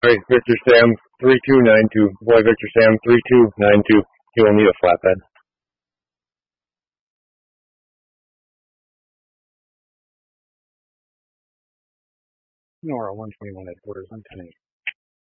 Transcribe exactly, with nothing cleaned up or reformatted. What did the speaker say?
Alright, Victor Sam three two nine two. Boy Victor Sam three two nine two. He will need a flatbed. Nora one twenty-one headquarters, I'm ten eight.